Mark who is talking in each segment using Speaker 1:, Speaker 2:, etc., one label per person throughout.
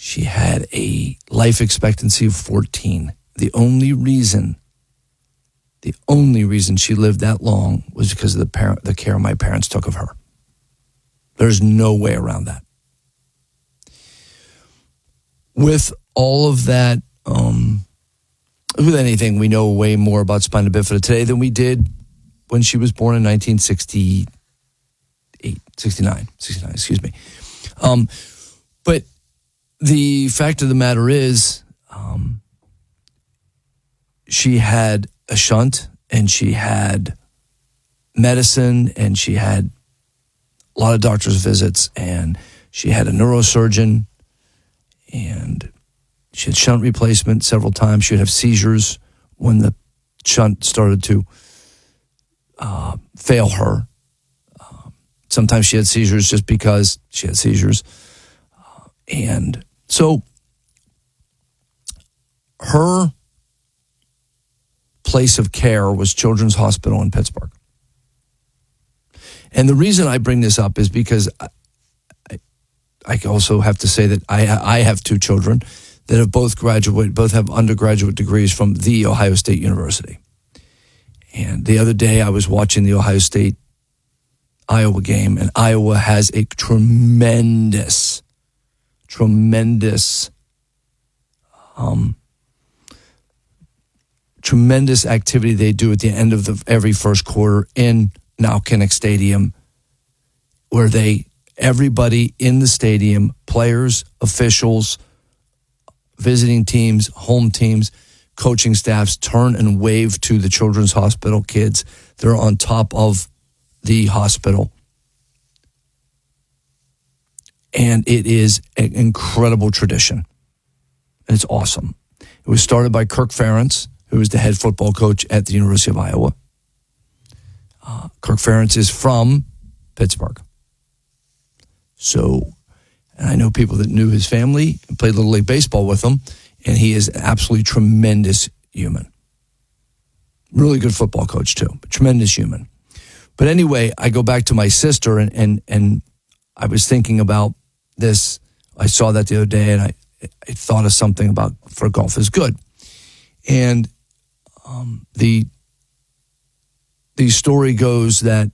Speaker 1: She had a life expectancy of 14. The only reason she lived that long was because of the care my parents took of her. There's no way around that. With all of that, with anything, we know way more about spina bifida today than we did when she was born in 69, excuse me. But the fact of the matter is, she had a shunt, and she had medicine, and she had a lot of doctor's visits, and she had a neurosurgeon, and she had shunt replacement several times. She would have seizures when the shunt started to fail her. Sometimes she had seizures just because she had seizures. And so her place of care was Children's Hospital in Pittsburgh. And the reason I bring this up is because I also have to say that I have two children that have both have undergraduate degrees from The Ohio State University. And the other day I was watching the Ohio State-Iowa game, and Iowa has a tremendous activity they do at the end of every first quarter in now Kinnick Stadium, where everybody in the stadium, players, officials, visiting teams, home teams, coaching staffs, turn and wave to the Children's Hospital kids. They're on top of the hospital. And it is an incredible tradition. And it's awesome. It was started by Kirk Ferentz, who is the head football coach at the University of Iowa. Kirk Ferentz is from Pittsburgh. So, and I know people that knew his family and played Little League Baseball with him, and he is an absolutely tremendous human. Really good football coach too, but tremendous human. But anyway, I go back to my sister, and I was thinking about this. I saw that the other day, and I thought of something about For Golf is Good. And the story goes that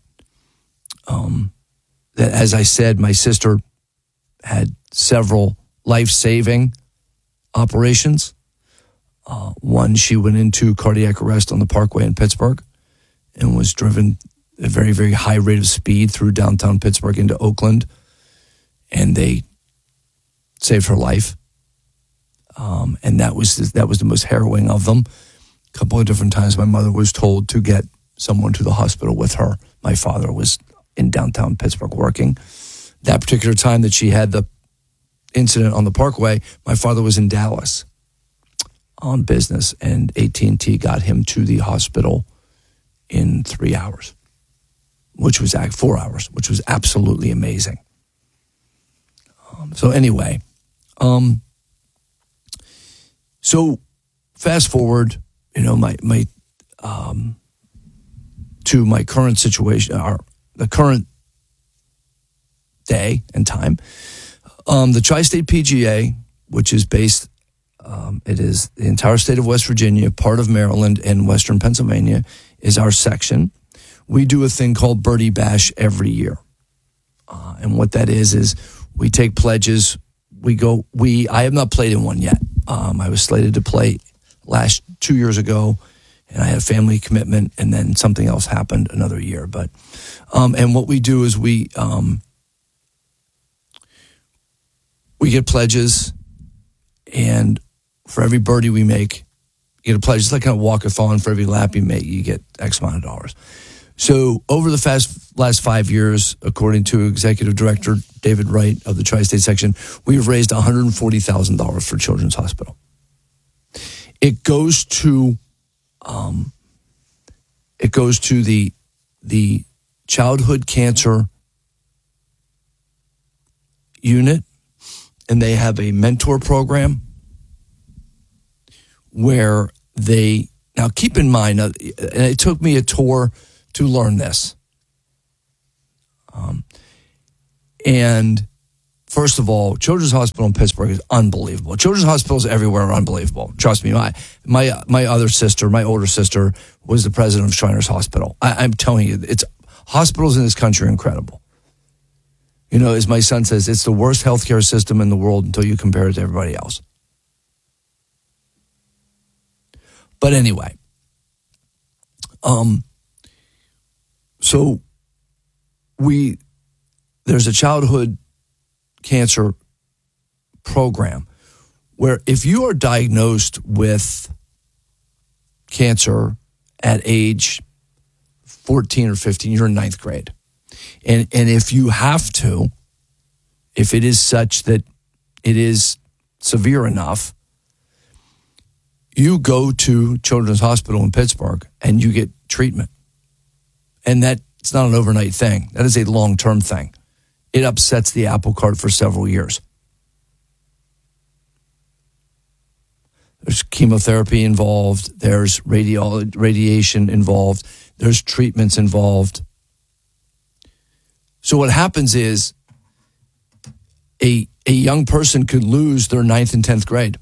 Speaker 1: that, as I said, my sister had several life-saving operations. One, she went into cardiac arrest on the Parkway in Pittsburgh and was driven at a very, very high rate of speed through downtown Pittsburgh into Oakland, and they saved her life. And that was the most harrowing of them. A couple of different times my mother was told to get someone to the hospital with her. My father was in downtown Pittsburgh working. That particular time that she had the incident on the Parkway, my father was in Dallas on business, and AT&T got him to the hospital in 3 hours, which was 4 hours, which was absolutely amazing. So anyway, so fast forward, to my current situation, or the current day and time. The Tri-State PGA, which is based, it is the entire state of West Virginia, part of Maryland, and Western Pennsylvania, is our section. We do a thing called Birdie Bash every year. And what that is we take pledges. I have not played in one yet. I was slated to play 2 years ago, and I had a family commitment, and then something else happened another year. But, and what we do is we get pledges, and for every birdie we make, you get a pledge. It's like kind of walk-a-thon. For every lap you make, you get X amount of dollars. So over the last 5 years, according to Executive Director David Wright of the Tri-State section, we have raised $140,000 for Children's Hospital. It goes to the childhood cancer unit, and they have a mentor program where now keep in mind, and it took me a tour to learn this. And First of all, Children's Hospital in Pittsburgh is unbelievable. Children's hospitals everywhere are unbelievable. Trust me. My other sister, my older sister, was the president of Shriners Hospital. I'm telling you, hospitals in this country are incredible. You know, as my son says, it's the worst healthcare system in the world until you compare it to everybody else. But anyway, so there's a childhood cancer program where if you are diagnosed with cancer at age 14 or 15, you're in ninth grade. And if you have to, if it is such that it is severe enough, you go to Children's Hospital in Pittsburgh and you get treatment. And that's not an overnight thing. That is a long-term thing. It upsets the apple cart for several years. There's chemotherapy involved. There's radiation involved. There's treatments involved. So what happens is a young person could lose their 9th and 10th grade.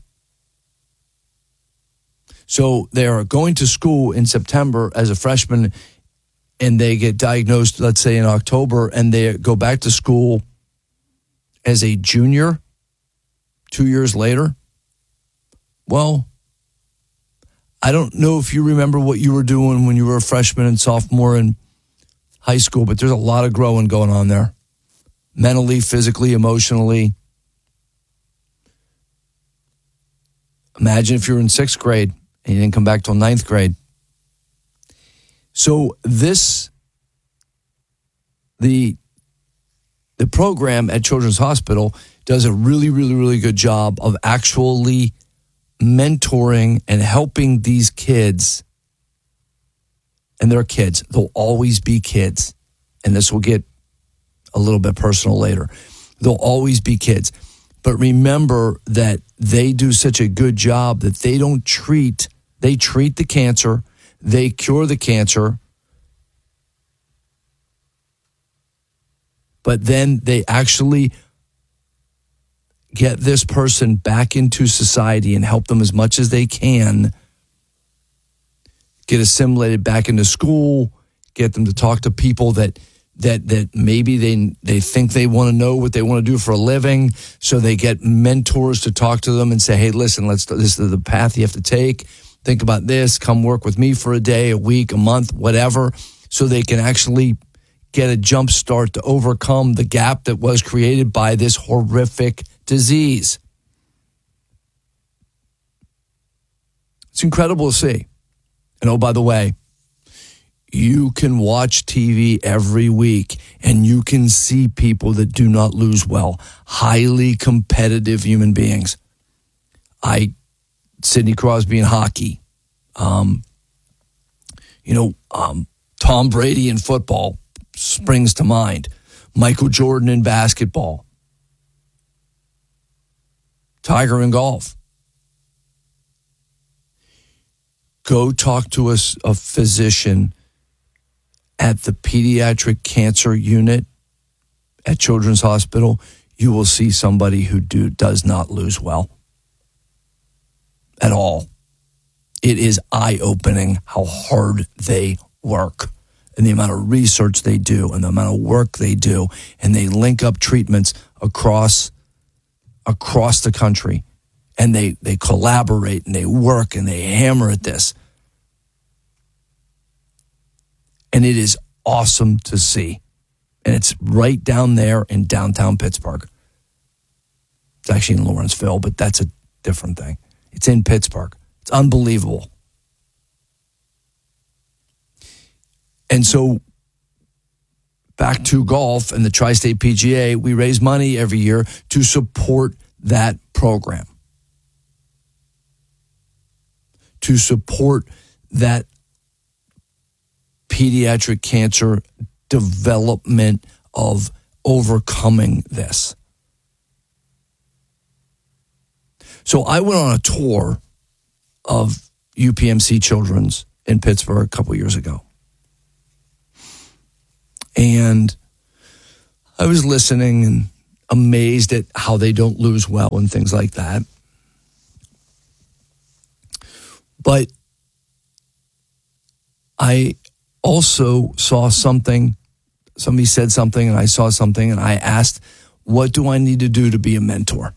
Speaker 1: So they are going to school in September as a freshman, and they get diagnosed, let's say, in October, and they go back to school as a junior 2 years later. Well, I don't know if you remember what you were doing when you were a freshman and sophomore in high school, but there's a lot of growing going on there. Mentally, physically, emotionally. Imagine if you were in 6th grade and you didn't come back till 9th grade. So the program at Children's Hospital does a really, really, really good job of actually mentoring and helping these kids. And they're kids. They'll always be kids. And this will get a little bit personal later. They'll always be kids. But remember that they do such a good job that they treat the cancer. They cure the cancer, but then they actually get this person back into society and help them as much as they can, get assimilated back into school, get them to talk to people that maybe they think they want to know what they want to do for a living, so they get mentors to talk to them and say, hey, listen, this is the path you have to take. Think about this, come work with me for a day, a week, a month, whatever, so they can actually get a jump start to overcome the gap that was created by this horrific disease. It's incredible to see. And oh, by the way, you can watch TV every week and you can see people that do not lose well, highly competitive human beings. Sidney Crosby in hockey, Tom Brady in football springs to mind, Michael Jordan in basketball, Tiger in golf. Go talk to a physician at the pediatric cancer unit at Children's Hospital. You will see somebody who does not lose well. At all. It is eye-opening how hard they work and the amount of research they do and the amount of work they do, and they link up treatments across the country, and they collaborate and they work and they hammer at this. And it is awesome to see. And it's right down there in downtown Pittsburgh. It's actually in Lawrenceville, but that's a different thing. It's in Pittsburgh. It's unbelievable. And so back to golf and the Tri-State PGA, we raise money every year to support that program, to support that pediatric cancer development of overcoming this. So I went on a tour of UPMC Children's in Pittsburgh a couple years ago. And I was listening, and amazed at how they don't lose well and things like that. But I also saw something, somebody said something and I saw something and I asked, what do I need to do to be a mentor?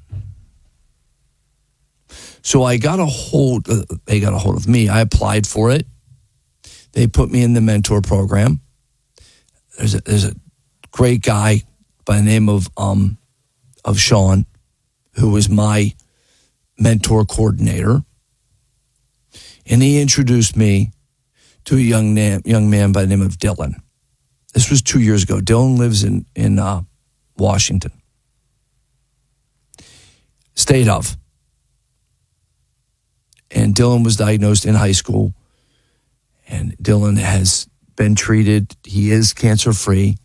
Speaker 1: So they got a hold of me. I applied for it. They put me in the mentor program. There's a great guy by the name of Sean, who was my mentor coordinator. And he introduced me to a young man by the name of Dylan. This was 2 years ago. Dylan lives in Washington. State of. And Dylan was diagnosed in high school. And Dylan has been treated. He is cancer-free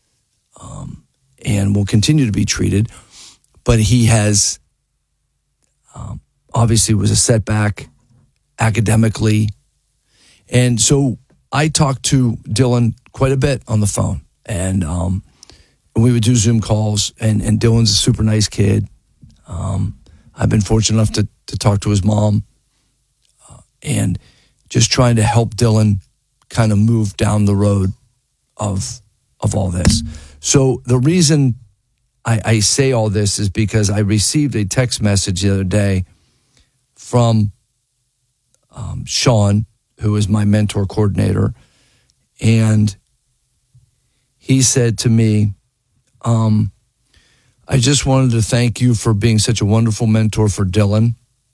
Speaker 1: and will continue to be treated. But he has obviously was a setback academically. And so I talked to Dylan quite a bit on the phone. And we would do Zoom calls. And Dylan's a super nice kid. I've been fortunate enough to talk to his mom. And just trying to help Dylan kind of move down the road of all this. So the reason I say all this is because I received a text message the other day from Sean, who is my mentor coordinator, and he said to me, I just wanted to thank you for being such a wonderful mentor for Dylan.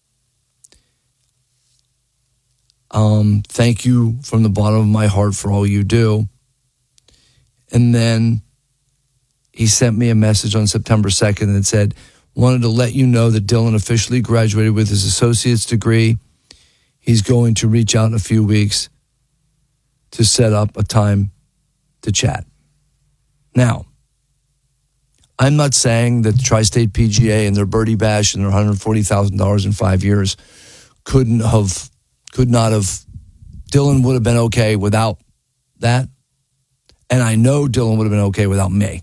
Speaker 1: Thank you from the bottom of my heart for all you do. And then he sent me a message on September 2nd that said, wanted to let you know that Dylan officially graduated with his associate's degree. He's going to reach out in a few weeks to set up a time to chat. Now, I'm not saying that the Tri-State PGA and their Birdie Bash and their $140,000 in 5 years could not have, Dylan would have been okay without that. And I know Dylan would have been okay without me.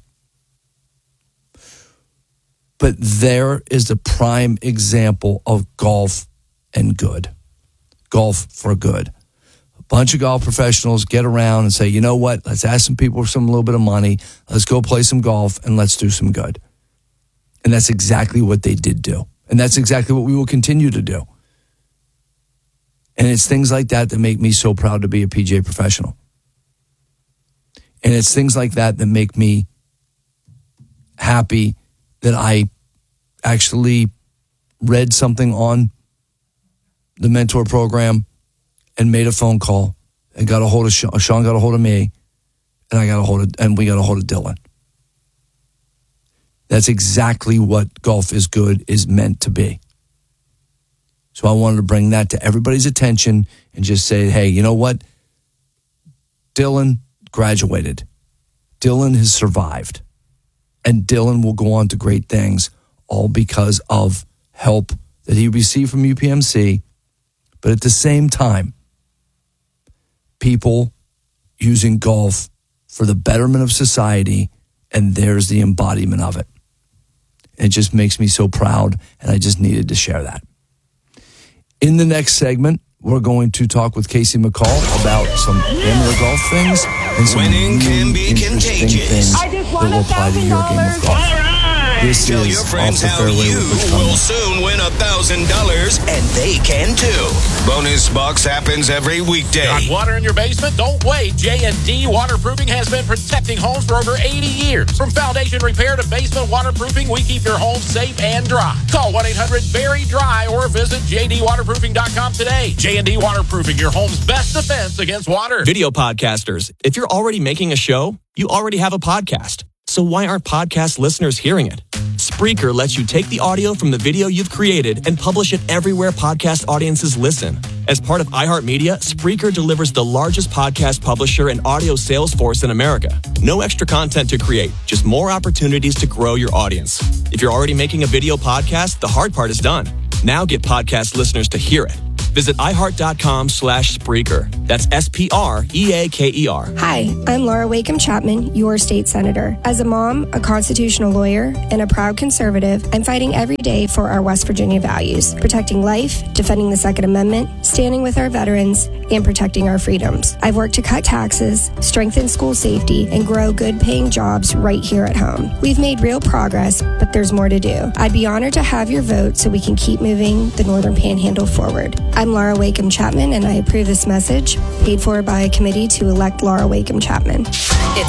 Speaker 1: But there is the prime example of golf and good. Golf for good. A bunch of golf professionals get around and say, you know what, let's ask some people for a little bit of money. Let's go play some golf and let's do some good. And that's exactly what they did do. And that's exactly what we will continue to do. And it's things like that that make me so proud to be a PGA professional. And it's things like that that make me happy that I actually read something on the mentor program and made a phone call and got a hold of Sean. Sean got a hold of me, and we got a hold of Dylan. That's exactly what golf is good is meant to be. So I wanted to bring that to everybody's attention and just say, hey, you know what? Dylan graduated. Dylan has survived. And Dylan will go on to great things, all because of help that he received from UPMC. But at the same time, people using golf for the betterment of society, and there's the embodiment of it. It just makes me so proud, and I just needed to share that. In the next segment, we're going to talk with Casey McCall about some amateur golf things and some really interesting things that will apply to your game of golf. This
Speaker 2: Tell
Speaker 1: is
Speaker 2: your friends
Speaker 1: Off the
Speaker 2: how
Speaker 1: Fairway
Speaker 2: you
Speaker 1: with Rich
Speaker 2: will
Speaker 1: Conlon.
Speaker 2: soon win $1,000, and they can too. Bonus Box happens every weekday.
Speaker 3: Got water in your basement? Don't wait. J&D Waterproofing has been protecting homes for over 80 years. From foundation repair to basement waterproofing, we keep your home safe and dry. Call 1-800-BERRY-DRY or visit jdwaterproofing.com today. J&D Waterproofing, your home's best defense against water.
Speaker 4: Video podcasters, if you're already making a show, you already have a podcast. So why aren't podcast listeners hearing it? Spreaker lets you take the audio from the video you've created and publish it everywhere podcast audiences listen. As part of iHeartMedia, Spreaker delivers the largest podcast publisher and audio sales force in America. No extra content to create, just more opportunities to grow your audience. If you're already making a video podcast, the hard part is done. Now get podcast listeners to hear it. Visit iHeart.com/Spreaker. That's SPREAKER.
Speaker 5: Hi, I'm Laura Wakeham Chapman, your state senator. As a mom, a constitutional lawyer, and a proud conservative, I'm fighting every day for our West Virginia values, protecting life, defending the Second Amendment, standing with our veterans, and protecting our freedoms. I've worked to cut taxes, strengthen school safety, and grow good-paying jobs right here at home. We've made real progress, but there's more to do. I'd be honored to have your vote so we can keep moving the Northern Panhandle forward. I'm Laura Wakeham Chapman, and I approve this message, paid for by a committee to elect Laura Wakeham Chapman.
Speaker 6: It's